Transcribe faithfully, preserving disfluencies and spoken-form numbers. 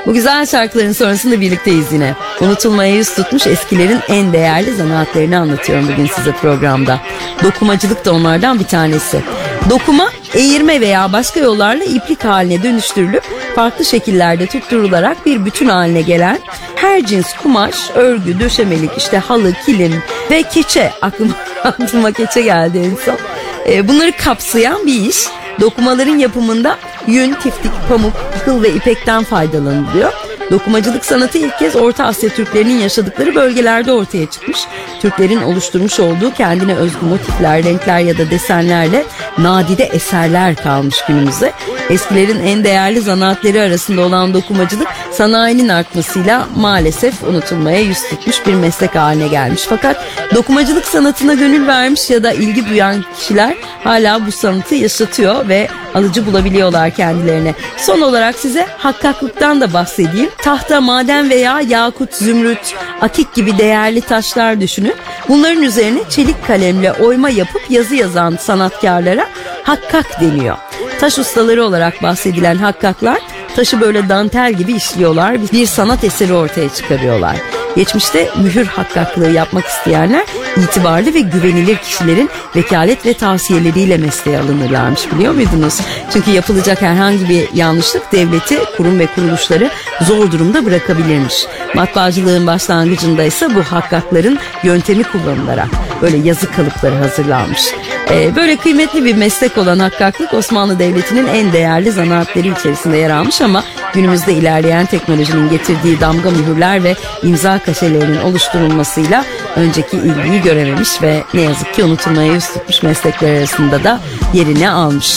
Bu güzel şarkıların sonrasında birlikteyiz yine. Unutulmaya yüz tutmuş eskilerin en değerli zanaatlerini anlatıyorum bugün size programda. Dokumacılık da onlardan bir tanesi. Dokuma, eğirme veya başka yollarla iplik haline dönüştürülüp farklı şekillerde tutturularak bir bütün haline gelen her cins kumaş, örgü, döşemelik, işte halı, kilim ve keçe, aklıma, aklıma keçe geldi en son. E, bunları kapsayan bir iş. Dokumaların yapımında yün, tiftik, pamuk, kıl ve ipekten faydalanılıyor. Dokumacılık sanatı ilk kez Orta Asya Türklerinin yaşadıkları bölgelerde ortaya çıkmış. Türklerin oluşturmuş olduğu kendine özgü motifler, renkler ya da desenlerle nadide eserler kalmış günümüze. Eskilerin en değerli zanaatleri arasında olan dokumacılık sanayinin artmasıyla maalesef unutulmaya yüz tutmuş bir meslek haline gelmiş. Fakat dokumacılık sanatına gönül vermiş ya da ilgi duyan kişiler hala bu sanatı yaşatıyor ve alıcı bulabiliyorlar kendilerine. Son olarak size hakkaklıktan da bahsedeyim. Tahta, maden veya yakut, zümrüt, akik gibi değerli taşlar düşünün. Bunların üzerine çelik kalemle oyma yapıp yazı yazan sanatkarlara hakkak deniyor. Taş ustaları olarak bahsedilen hakkaklar taşı böyle dantel gibi işliyorlar. Bir sanat eseri ortaya çıkarıyorlar. Geçmişte mühür hakkaklığı yapmak isteyenler itibarlı ve güvenilir kişilerin vekalet ve tavsiyeleriyle mesleğe alınırlarmış, biliyor muydunuz? Çünkü yapılacak herhangi bir yanlışlık devleti, kurum ve kuruluşları zor durumda bırakabilirmiş. Matbaacılığın başlangıcında ise bu hakkakların yöntemi kullanılarak böyle yazı kalıpları hazırlanmış. Ee, böyle kıymetli bir meslek olan hakkaklık Osmanlı Devleti'nin en değerli zanaatleri içerisinde yer almış ama günümüzde ilerleyen teknolojinin getirdiği damga mühürler ve imza kaşelerinin oluşturulmasıyla önceki ilgiyi görememiş ve ne yazık ki unutulmaya yüz tutmuş meslekler arasında da yerini almış.